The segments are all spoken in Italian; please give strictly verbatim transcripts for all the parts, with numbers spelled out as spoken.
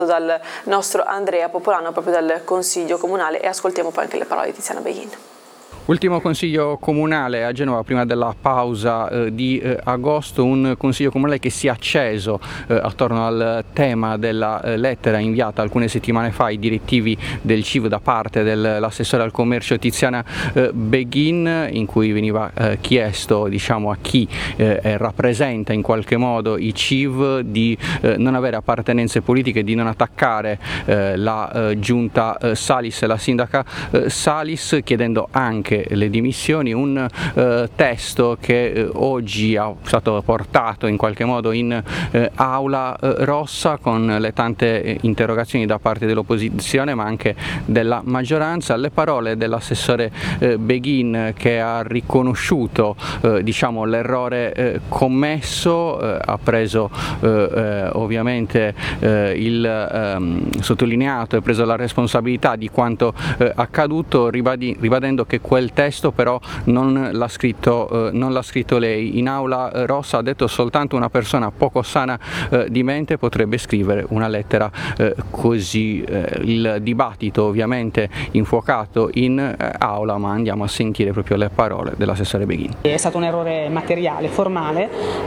dal nostro Andrea Popolano, proprio dal Consiglio Comunale, e ascoltiamo poi anche le parole di Tiziana Beghin. Ultimo consiglio comunale a Genova prima della pausa eh, di eh, agosto, un consiglio comunale che si è acceso eh, attorno al tema della eh, lettera inviata alcune settimane fa ai direttivi del C I V da parte dell'assessore al commercio Tiziana eh, Beghin, in cui veniva eh, chiesto, diciamo, a chi eh, rappresenta in qualche modo i C I V di eh, non avere appartenenze politiche, di non attaccare eh, la eh, giunta eh, Salis e la sindaca eh, Salis, chiedendo anche le dimissioni. Un eh, testo che eh, oggi è stato portato in qualche modo in eh, aula eh, rossa, con le tante eh, interrogazioni da parte dell'opposizione ma anche della maggioranza. Le parole dell'assessore eh, Beghin, che ha riconosciuto eh, diciamo l'errore eh, commesso, eh, ha preso eh, eh, ovviamente eh, il ehm, sottolineato e preso la responsabilità di quanto eh, accaduto, ribadi, ribadendo che quel testo però non l'ha scritto, eh, non l'ha scritto lei. In aula eh, rossa ha detto: soltanto una persona poco sana eh, di mente potrebbe scrivere una lettera eh, così. Eh, il dibattito ovviamente infuocato in eh, aula, ma andiamo a sentire proprio le parole dell'assessore Beghin. È stato un errore materiale, formale,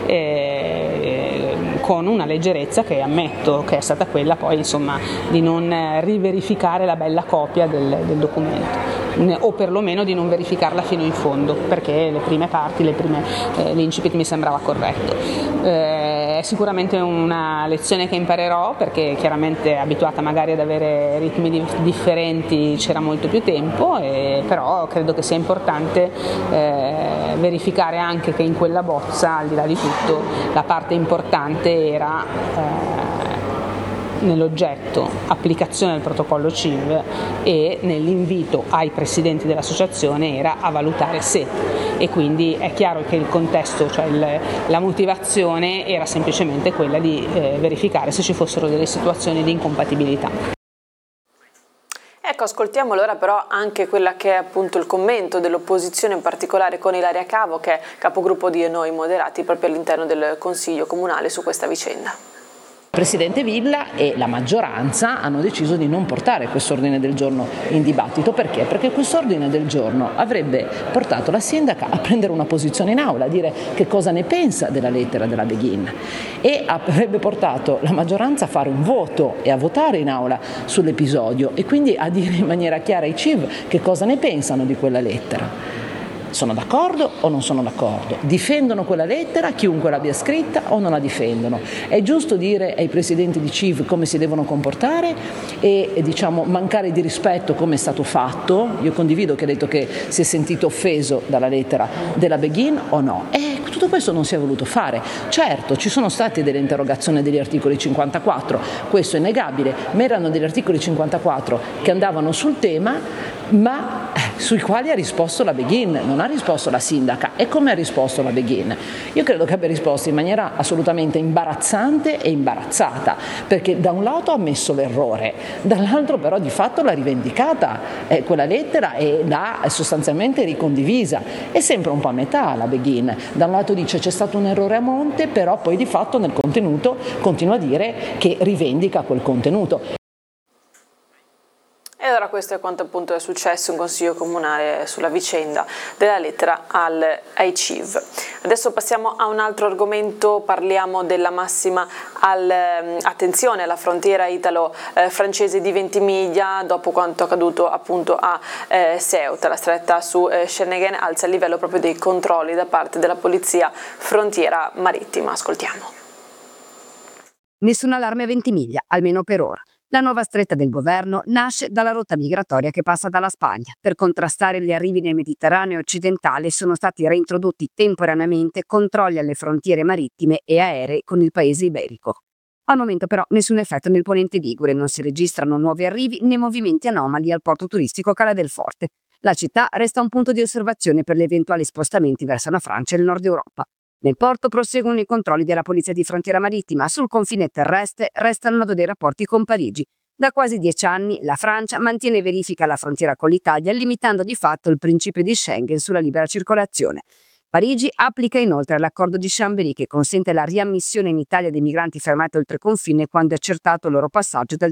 eh, con una leggerezza che ammetto che è stata quella poi, insomma, di non riverificare la bella copia del, del documento, o perlomeno di non verificarla fino in fondo, perché le prime parti, le prime, eh, l'incipit mi sembrava corretto. Eh, è sicuramente una lezione che imparerò, perché chiaramente abituata magari ad avere ritmi di, differenti c'era molto più tempo, e, però credo che sia importante eh, verificare anche che in quella bozza, al di là di tutto, la parte importante era eh, nell'oggetto applicazione del protocollo C I V, e nell'invito ai presidenti dell'associazione era a valutare se, e quindi è chiaro che il contesto, cioè il, la motivazione era semplicemente quella di eh, verificare se ci fossero delle situazioni di incompatibilità. Ecco, ascoltiamo allora però anche quella che è appunto il commento dell'opposizione, in particolare con Ilaria Cavo, che è capogruppo di Noi Moderati proprio all'interno del Consiglio Comunale, su questa vicenda. Il Presidente Villa e la maggioranza hanno deciso di non portare questo ordine del giorno in dibattito. Perché? Perché questo ordine del giorno avrebbe portato la sindaca a prendere una posizione in aula, a dire che cosa ne pensa della lettera della Beghin, e avrebbe portato la maggioranza a fare un voto e a votare in aula sull'episodio, e quindi a dire in maniera chiara ai C I V che cosa ne pensano di quella lettera. Sono d'accordo o non sono d'accordo? Difendono quella lettera, chiunque l'abbia scritta, o non la difendono? È giusto dire ai presidenti di C I V come si devono comportare e, e diciamo mancare di rispetto come è stato fatto? Io condivido che ha detto che si è sentito offeso dalla lettera della Beghin, o no? E tutto questo non si è voluto fare. Certo, ci sono state delle interrogazioni degli articoli cinquantaquattro, questo è innegabile, ma erano degli articoli cinquantaquattro che andavano sul tema, ma sui quali ha risposto la Beghin, non ha risposto la sindaca. E come ha risposto la Beghin? Io credo che abbia risposto in maniera assolutamente imbarazzante e imbarazzata, perché da un lato ha ammesso l'errore, dall'altro però di fatto l'ha rivendicata eh, quella lettera, e l'ha sostanzialmente ricondivisa. È sempre un po' a metà la Beghin: da un lato dice c'è stato un errore a monte, però poi di fatto nel contenuto continua a dire che rivendica quel contenuto. E allora questo è quanto appunto è successo in Consiglio Comunale sulla vicenda della lettera al, ai C I V. Adesso passiamo a un altro argomento, parliamo della massima al, attenzione alla frontiera italo-francese di Ventimiglia, dopo quanto accaduto appunto a eh, Ceuta. La stretta su eh, Schengen alza il livello proprio dei controlli da parte della polizia frontiera marittima. Ascoltiamo. Nessun allarme a Ventimiglia, almeno per ora. La nuova stretta del governo nasce dalla rotta migratoria che passa dalla Spagna. Per contrastare gli arrivi nel Mediterraneo occidentale sono stati reintrodotti temporaneamente controlli alle frontiere marittime e aeree con il paese iberico. Al momento però nessun effetto nel ponente Ligure, non si registrano nuovi arrivi né movimenti anomali al porto turistico Cala del Forte. La città resta un punto di osservazione per gli eventuali spostamenti verso la Francia e il Nord Europa. Nel porto proseguono i controlli della Polizia di Frontiera Marittima. Sul confine terrestre resta il nodo dei rapporti con Parigi. Da quasi dieci anni la Francia mantiene verifica alla frontiera con l'Italia, limitando di fatto il principio di Schengen sulla libera circolazione. Parigi applica inoltre l'accordo di Chambéry, che consente la riammissione in Italia dei migranti fermati oltre confine quando è accertato il loro passaggio dal